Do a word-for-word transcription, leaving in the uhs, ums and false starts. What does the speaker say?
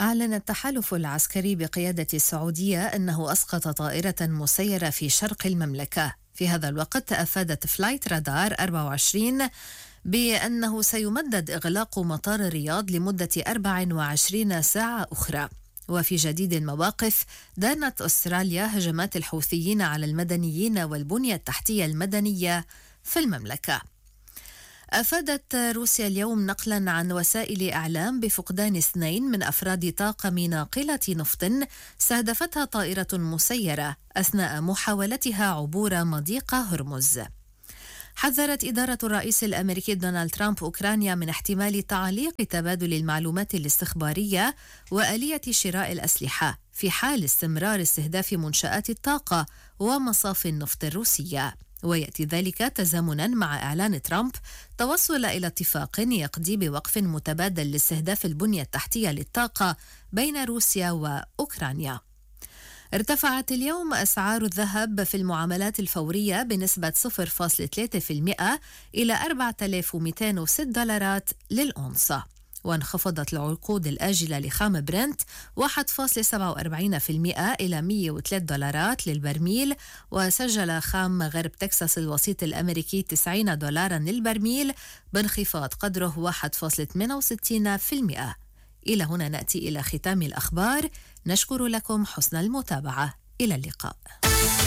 أعلن التحالف العسكري بقيادة السعودية أنه أسقط طائرة مسيرة في شرق المملكة. في هذا الوقت أفادت فلايت رادار أربعة وعشرين بأنه سيمدد إغلاق مطار الرياض لمدة أربع وعشرين ساعة أخرى. وفي جديد المواقف، دانت أستراليا هجمات الحوثيين على المدنيين والبنية التحتية المدنية في المملكة. أفادت روسيا اليوم نقلا عن وسائل إعلام بفقدان اثنين من أفراد طاقم ناقلة نفط استهدفتها طائرة مسيرة أثناء محاولتها عبور مضيق هرمز. حذرت إدارة الرئيس الأمريكي دونالد ترامب أوكرانيا من احتمال تعليق تبادل المعلومات الاستخبارية وآلية شراء الأسلحة في حال استمرار استهداف منشآت الطاقة ومصافي النفط الروسية. ويأتي ذلك تزامنا مع إعلان ترامب توصل إلى اتفاق يقضي بوقف متبادل لاستهداف البنية التحتية للطاقة بين روسيا وأوكرانيا. ارتفعت اليوم أسعار الذهب في المعاملات الفورية بنسبة صفر فاصلة ثلاثة بالمئة إلى أربعة آلاف ومئتين وستة دولارات للأونصة، وانخفضت العقود الآجلة لخام برنت واحد فاصلة سبعة وأربعين بالمئة إلى مئة وثلاثة دولارات للبرميل، وسجل خام غرب تكساس الوسيط الأمريكي تسعين دولاراً للبرميل بانخفاض قدره واحد فاصلة ثمانية وستين بالمئة. إلى هنا نأتي إلى ختام الأخبار، نشكر لكم حسن المتابعة، إلى اللقاء.